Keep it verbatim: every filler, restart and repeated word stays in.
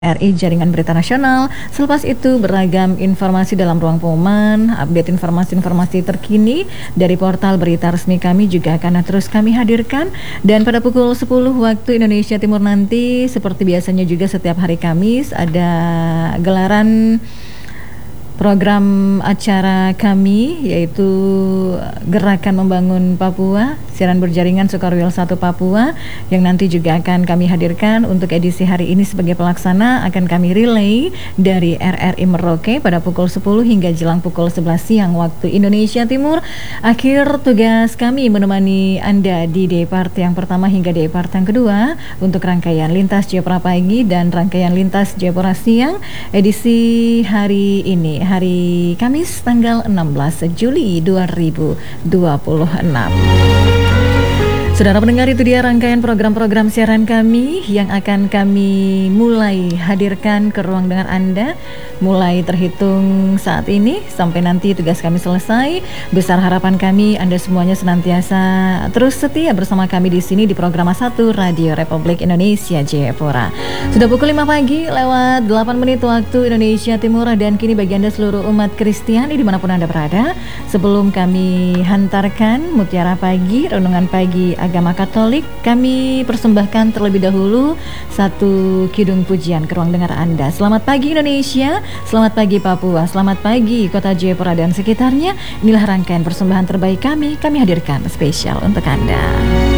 R I Jaringan Berita Nasional. Selepas itu beragam informasi dalam ruang pengumuman, update informasi-informasi terkini dari portal berita resmi kami juga akan terus kami hadirkan. Dan pada pukul sepuluh waktu Indonesia Timur nanti, seperti biasanya juga setiap hari Kamis ada gelaran program acara kami, yaitu Gerakan Membangun Papua, siaran berjaringan Sukarwil satu Papua, yang nanti juga akan kami hadirkan. Untuk edisi hari ini sebagai pelaksana akan kami relay dari R R I Merauke pada pukul sepuluh hingga jelang pukul sebelas siang waktu Indonesia Timur. Akhir tugas kami menemani Anda di day part yang pertama hingga day part yang kedua untuk rangkaian Lintas Jayapura Pagi dan rangkaian Lintas Jayapura Siang edisi hari ini, hari Kamis tanggal enam belas Juli dua ribu dua puluh enam. Saudara pendengar, itu dia rangkaian program-program siaran kami yang akan kami mulai hadirkan ke ruang dengar Anda mulai terhitung saat ini sampai nanti tugas kami selesai. Besar harapan kami Anda semuanya senantiasa terus setia bersama kami di sini di program satu Radio Republik Indonesia Jayapura. Sudah pukul lima pagi lewat delapan menit waktu Indonesia Timur, dan kini bagi Anda seluruh umat Kristiani dimanapun Anda berada, sebelum kami hantarkan Mutiara Pagi, Renungan Pagi Agama Katolik, kami persembahkan terlebih dahulu satu kidung pujian ke ruang dengar Anda. Selamat pagi Indonesia, selamat pagi Papua, selamat pagi Kota Jayapura dan sekitarnya. Inilah rangkaian persembahan terbaik kami, kami hadirkan spesial untuk Anda.